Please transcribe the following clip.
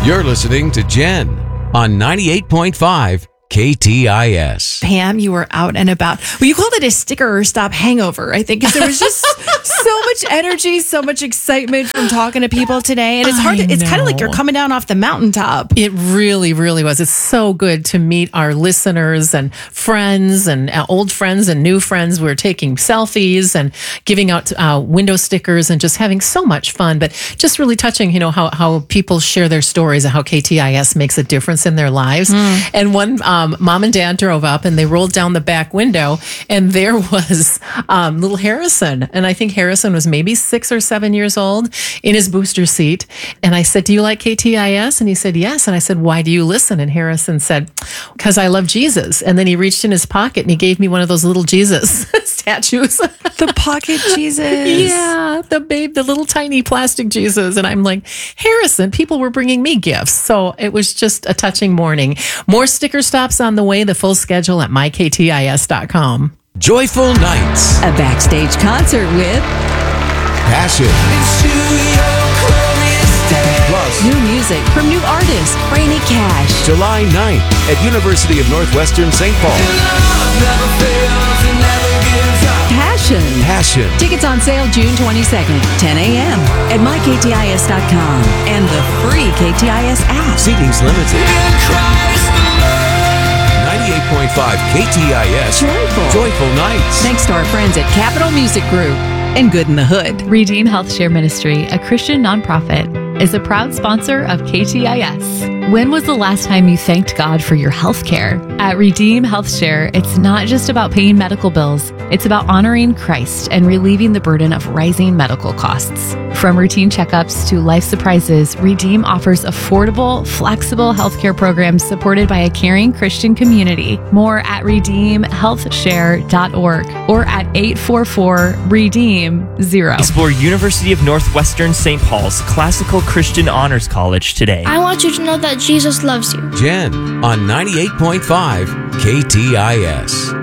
You're listening to Jen on 98.5 KTIS. Pam, you were out and about. Well, you called it a sticker stop hangover, I think, because there was just so much energy, so much excitement from talking to people today. And it's hard to, it's kind of like you're coming down off the mountaintop. It really, really was. It's so good to meet our listeners and friends and old friends and new friends. We're taking selfies and giving out window stickers and just having so much fun. But just really touching, how people share their stories and how KTIS makes a difference in their lives. And one mom and dad drove up and they rolled down the back window and there was little Harrison. And I think Harrison was maybe 6 or 7 years old in his booster seat. And I said, "Do you like KTIS?" And he said, "Yes." And I said, "Why do you listen?" And Harrison said, "Because I love Jesus." And then he reached in his pocket and he gave me one of those little Jesus statues. The pocket Jesus. Yeah, the little tiny plastic Jesus. And I'm like, Harrison, people were bringing me gifts. So it was just a touching morning. More sticker stops on the way, the full schedule at myktis.com. Joyful Nights. A backstage concert with Passion. Plus, new music from new artist Rainy Cash. July 9th at University of Northwestern St. Paul. Passion. Tickets on sale June 22nd, 10 a.m. at myktis.com and the free KTIS app. Seating's limited. 98.5 KTIS. Joyful Nights. Thanks to our friends at Capital Music Group and Good in the Hood. Redeem Health Share Ministry, a Christian nonprofit, is a proud sponsor of KTIS. When was the last time you thanked God for your health care? At Redeem Health Share, it's not just about paying medical bills. It's about honoring Christ and relieving the burden of rising medical costs. From routine checkups to life surprises, Redeem offers affordable, flexible healthcare programs supported by a caring Christian community. More at redeemhealthshare.org or at 844-REDEEM-0. Explore University of Northwestern St. Paul's Classical Christian Honors College today. I want you to know that Jesus loves you. Jen on 98.5 KTIS.